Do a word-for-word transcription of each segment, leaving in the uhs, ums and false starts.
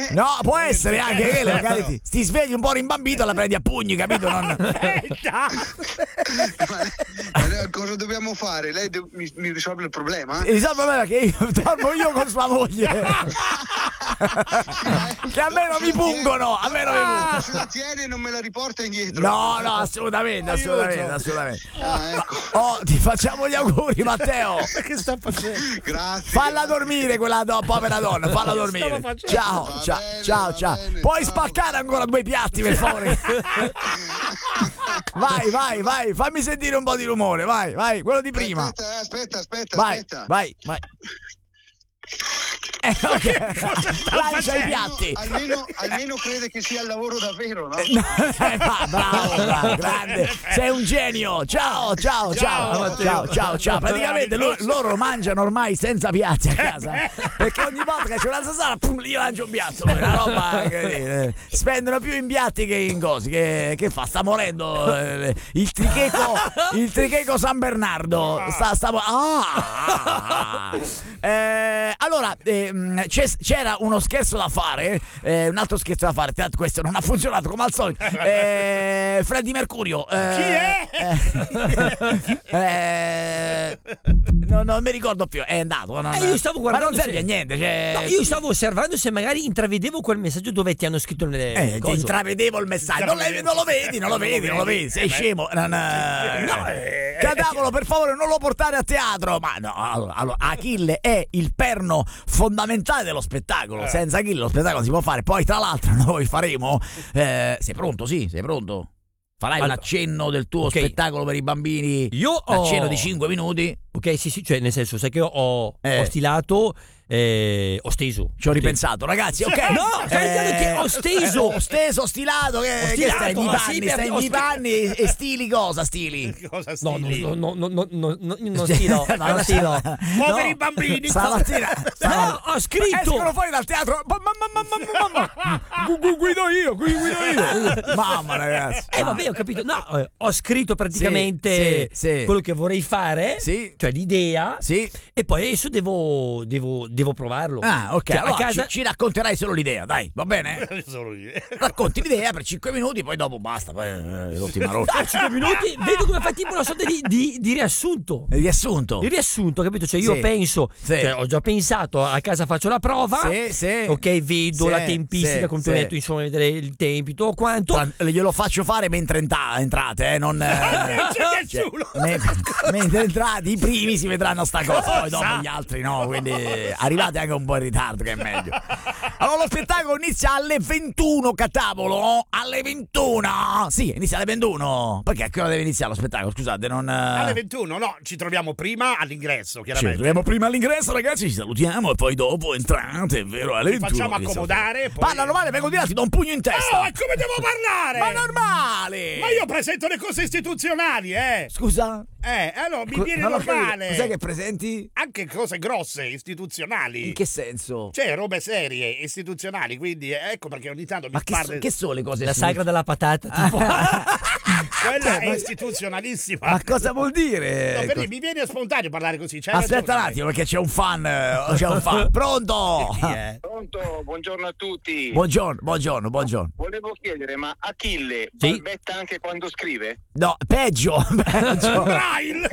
me. No, può essere anche che magari ti, ti svegli un po' rimbambito e la prendi a pugni, capito? Non... ma, ma cosa dobbiamo fare? Lei de- mi, mi risolve il problema? Risolve il problema che io dormo io con sua moglie. Che a me non mi pungono, a me non mi pungono. Se la tiene e non me la riporta indietro. No, no, assolutamente, assolutamente, assolutamente. Ah, ecco. Oh, ti facciamo gli auguri, Matteo. Che sta facendo? Grazie. Falla dormire quella do- povera donna, falla dormire. Ciao, Va ciao, bene, ciao, va ciao. bene, Puoi ciao. spaccare ancora due piatti per favore? Vai, vai, vai, fammi sentire un po' di rumore, vai, vai, quello di prima. Aspetta, eh, aspetta, aspetta, Vai, aspetta. vai, vai. Eh, ok. Lancia i piatti. Almeno, almeno crede che sia il lavoro davvero, no? Eh, va, bravo, bravo, grande. Sei un genio. Ciao, ciao, ciao, ciao, ciao, ciao. Praticamente lo- loro mangiano ormai senza piatti a casa, eh. Perché ogni volta che c'è una zasara, pum, gli lancio un piatto. Una roba che eh, spendono più in piatti che in cosi. Che, che fa? Sta morendo eh, il tricheco, il tricheco San Bernardo. Sta, sta mo- ah! Eh, allora, ehm, c'è- c'era uno scherzo da fare, eh, un altro scherzo da fare. Tanto questo non ha funzionato come al solito. Eh, Freddie Mercurio. Eh, Chi è? Eh, no, non mi ricordo più. È andato. Non, Eh, io stavo guardando ma non serve se- a niente. Cioè, No, io stavo osservando se magari intravedevo quel messaggio dove ti hanno scritto nelle Eh, ti cose. intravedevo il messaggio. Non, le- non lo vedi, non lo vedi, non lo vedi. Sei scemo. Non, eh, No, eh, Cadavolo, per favore, non lo portare a teatro. Ma no, allora, allora, Achille è il perno fondamentale dello spettacolo. Senza Achille lo spettacolo non si può fare. Poi, tra l'altro, noi faremo. eh, sei pronto? Sì, sei pronto? Farai Allora, un accenno del tuo ok. spettacolo per i bambini. Io Un ho accenno di cinque minuti. Ok, sì, sì, cioè nel senso, sai che io ho, Eh. ho stilato, eh, ho steso. Ci ho ripensato, ragazzi. Ok, No, stai dicendo che ho steso. Ho steso, stilato. Che, Ho che stilato, stai di ma panni? sì, stai ho di sti- panni e e stili cosa? Stili? Cosa No, stili? no, no, no, no, no, no, non stilo, non stilo. Poveri No. bambini. Stamattina, No, ho scritto. escono fuori dal teatro. Ma- ma- ma- ma- ma- ma- ma- gu- gu- guido io, gu- guido io. Mamma, ragazzi. Eh vabbè, ho capito. No, eh, ho scritto praticamente Sì, sì, sì. quello che vorrei fare, Sì. cioè l'idea, Sì. e poi adesso devo, devo, devo provarlo. Ah, ok. Cioè, Allora, a casa. ci, ci racconterai solo l'idea, dai, va bene? Solo io. Racconti l'idea per cinque minuti, poi dopo basta. Poi eh, l'ultima rotta. Ah, cinque minuti, vedo come fa tipo una sorta di, di, di riassunto. Il riassunto. Il riassunto, capito? Cioè io Sì. penso, Sì. cioè, ho già pensato, a casa faccio la prova. Sì, sì. Ok, vedo Sì, la tempistica, sì, come ti ho sì. detto, insomma, vedere il tempi, tutto quanto. Tra- glielo faccio fare mentre entra- entrate, eh, non. eh, cioè, me- mentre entrate, i primi si vedranno sta cosa, poi dopo gli altri no. Quindi arrivate anche un po' in ritardo, che è meglio. Allora, lo spettacolo inizia alle ventuno, catavolo. Alle ventuno. Sì, inizia alle ventuno. Perché a che ora deve iniziare lo spettacolo? Scusate, non. Alle ventuno, no, ci troviamo prima all'ingresso, Ci chiaramente. troviamo prima all'ingresso, ragazzi. Ci salutiamo e poi dopo entrate, è vero? Alle Ci ventuno. facciamo accomodare. Poi... Parlano male, vengo di là, ti do un pugno in testa. Oh, e come devo parlare? Ma normale! Ma io presento le cose istituzionali, eh. Scusa? Eh, allora mi Co- viene non ho capito. normale. Cos'è che presenti? Anche cose grosse, istituzionali. In che senso? Cioè, robe serie, istituzionali, quindi eh, ecco perché ogni tanto mi Ma che, parla. so- che sono le cose La istituzionali? sagra della patata, tipo. Quella Cioè, è ma- istituzionalissima. Ma cosa vuol dire? No, per Co- lì mi viene spontaneo parlare così. c'hai Aspetta ragione. un attimo, perché c'è un fan. eh, C'è un fan. Pronto? Pronto, buongiorno a tutti. Buongiorno, buongiorno, buongiorno. Volevo chiedere, ma Achille Sì. balbetta anche quando scrive? No, peggio. peggio. Braille!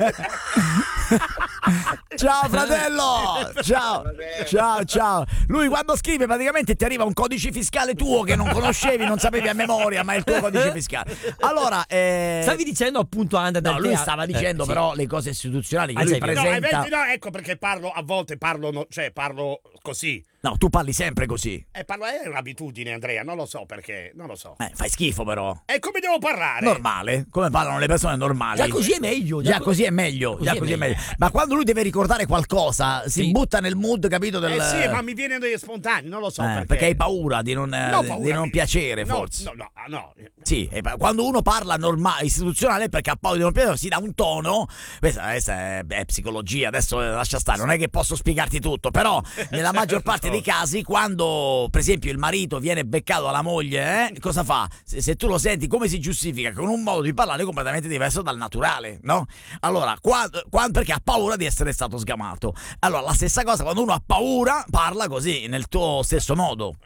Ciao fratello. Ciao. Vabbè. Ciao, ciao. Lui quando scrive praticamente ti arriva un codice fiscale tuo che non conoscevi, non sapevi a memoria, ma è il tuo codice fiscale. Allora, eh... Stavi dicendo appunto Anda dal No, lui teatro. stava dicendo Eh, sì. però le cose istituzionali che Ah, lui sì, no, No, presenta. eventi no, ecco perché parlo a volte parlo, no, cioè parlo così. No, tu parli sempre così. E parlo è un'abitudine, Andrea, non lo so perché, non lo so. Eh, fai schifo però. E come devo parlare? Normale, come parlano le persone normali. Già così è meglio. Già co- così è meglio, così già è così è meglio. meglio. Ma quando lui deve ricordare qualcosa, si Sì. butta nel mood, capito? Del... Eh sì, ma mi viene degli spontanei, non lo so Eh, perché. perché hai paura di non, eh, No, di paura, non mi- piacere, no, forse. No, no, no. Sì, e pa- quando uno parla normale, istituzionale, è perché ha paura di non piacere, si dà un tono. Questa, questa è, è psicologia, adesso eh, lascia stare, non è che posso spiegarti tutto, però nella maggior parte dei casi, quando per esempio il marito viene beccato dalla moglie, eh, cosa fa? Se, se tu lo senti, come si giustifica? Con un modo di parlare completamente diverso dal naturale, no? Allora, qua, qua- perché ha paura di essere stato sgamato. Allora, la stessa cosa, quando uno ha paura, parla così, nel tuo stesso modo.